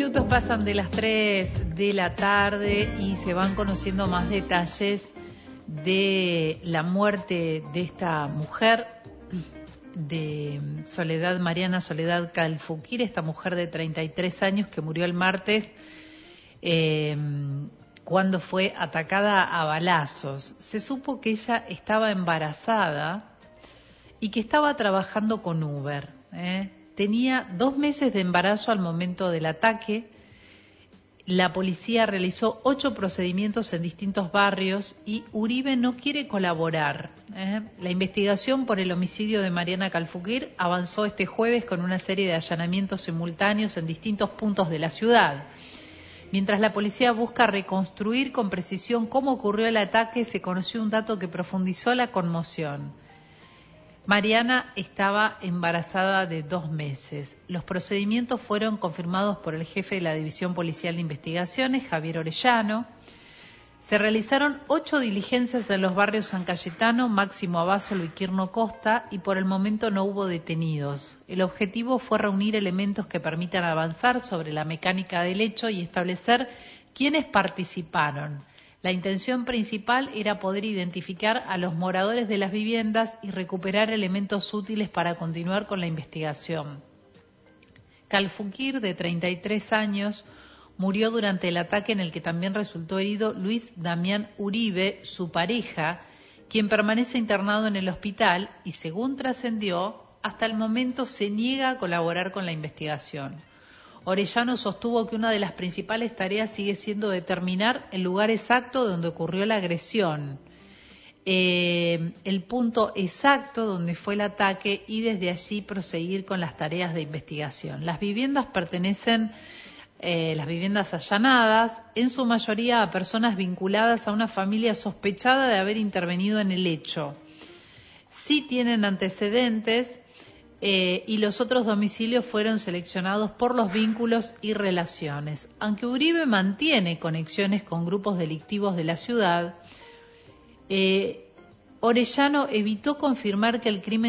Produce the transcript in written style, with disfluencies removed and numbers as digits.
minutos pasan de las 3 de la tarde y se van conociendo más detalles de la muerte de esta mujer, de Mariana Soledad Calfuquir, esta mujer de 33 años que murió el martes cuando fue atacada a balazos. Se supo que ella estaba embarazada y que estaba trabajando con Uber. Tenía 2 meses de embarazo al momento del ataque. La policía realizó 8 procedimientos en distintos barrios y Uribe no quiere colaborar. La investigación por el homicidio de Mariana Calfuquir avanzó este jueves con una serie de allanamientos simultáneos en distintos puntos de la ciudad. Mientras la policía busca reconstruir con precisión cómo ocurrió el ataque, se conoció un dato que profundizó la conmoción. Mariana estaba embarazada de 2 meses. Los procedimientos fueron confirmados por el jefe de la División Policial de Investigaciones, Javier Orellano. Se realizaron 8 diligencias en los barrios San Cayetano, Máximo Abasolo y Quirno Costa y por el momento no hubo detenidos. El objetivo fue reunir elementos que permitan avanzar sobre la mecánica del hecho y establecer quiénes participaron. La intención principal era poder identificar a los moradores de las viviendas y recuperar elementos útiles para continuar con la investigación. Calfuquir, de 33 años, murió durante el ataque en el que también resultó herido Luis Damián Uribe, su pareja, quien permanece internado en el hospital y, según trascendió, hasta el momento se niega a colaborar con la investigación. Orellano sostuvo que una de las principales tareas sigue siendo determinar el lugar exacto donde ocurrió la agresión, el punto exacto donde fue el ataque y desde allí proseguir con las tareas de investigación. Las viviendas pertenecen, las viviendas allanadas, en su mayoría a personas vinculadas a una familia sospechada de haber intervenido en el hecho. Sí tienen antecedentes. Y los otros domicilios fueron seleccionados por los vínculos y relaciones. Aunque Uribe mantiene conexiones con grupos delictivos de la ciudad, Orellano evitó confirmar que el crimen